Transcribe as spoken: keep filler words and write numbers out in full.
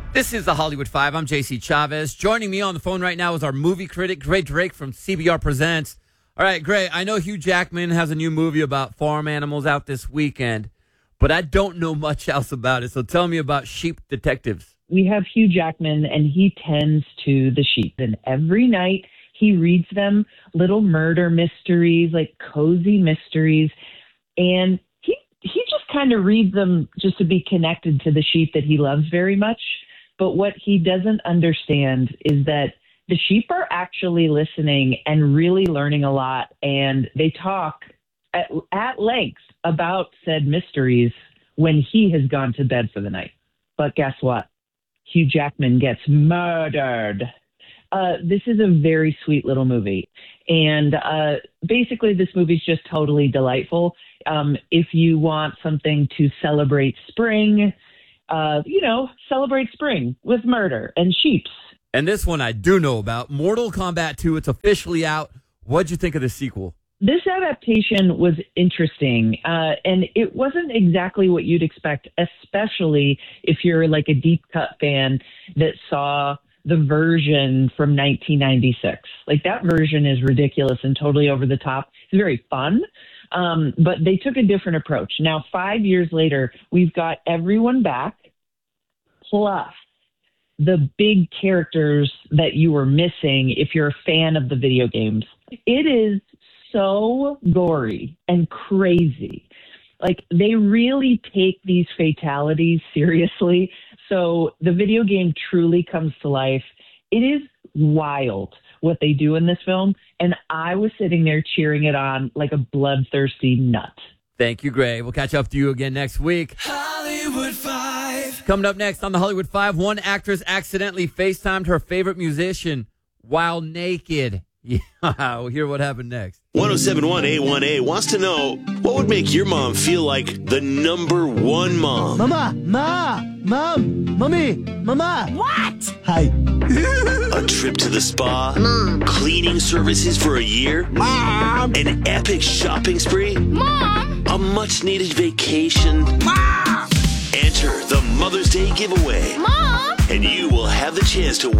This is the Hollywood Five. I'm J C Chavez. Joining me on the phone right now is our movie critic, Gray Drake from C B R Presents. All right, Gray, I know Hugh Jackman has a new movie about farm animals out this weekend, but I don't know much else about it. So tell me about Sheep Detectives. We have Hugh Jackman, and he tends to the sheep. And every night he reads them little murder mysteries, like cozy mysteries. And he he just kind of reads them just to be connected to the sheep that he loves very much. But what he doesn't understand is that the sheep are actually listening and really learning a lot. And they talk at, at length about said mysteries when he has gone to bed for the night. But guess what? Hugh Jackman gets murdered. Uh, this is a very sweet little movie. And uh, basically, this movie's just totally delightful. Um, if you want something to celebrate spring, uh, you know, celebrate spring with murder and sheeps. And this one I do know about, Mortal Kombat two. It's officially out. What'd you think of the sequel? This adaptation was interesting, uh, and it wasn't exactly what you'd expect, especially if you're like a deep cut fan that saw the version from nineteen ninety-six. Like, that version is ridiculous and totally over the top. It's very fun, um, but they took a different approach. Now, five years later, we've got everyone back, plus the big characters that you were missing if you're a fan of the video games. It is so gory and crazy. Like, they really take these fatalities seriously. So the video game truly comes to life. It is wild what they do in this film. And I was sitting there cheering it on like a bloodthirsty nut. Thank you, Gray. We'll catch up with you again next week. Hollywood Five. Coming up next on the Hollywood Five, one actress accidentally FaceTimed her favorite musician while naked. Yeah, we'll hear what happened next. ten seventy-one A one A wants to know, what would make your mom feel like the number one mom? Mama, ma, mom, mommy, mama. What? Hi. A trip to the spa? Mom. Cleaning services for a year? Mom. An epic shopping spree? Mom. A much-needed vacation? Mom. Enter the Mother's Day giveaway. Mom. And you will have the chance to